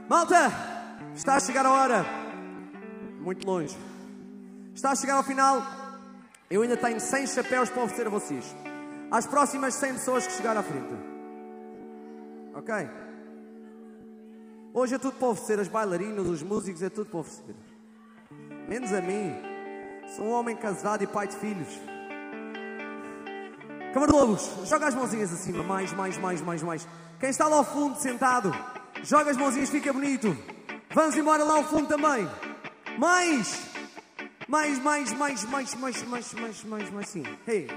Malta, está a chegar a hora. Muito longe. Está a chegar ao final. Eu ainda tenho 100 chapéus para oferecer a vocês. Às próximas 100 pessoas que chegaram à frente. Ok? Hoje é tudo para oferecer. As bailarinas, os músicos, é tudo para oferecer. Menos a mim. Sou um homem casado e pai de filhos. Câmara de Lobos, joga as mãozinhas acima. Mais. Quem está lá ao fundo, sentado, joga as mãozinhas, fica bonito. Vamos embora lá ao fundo também. Mais, sim. Hey.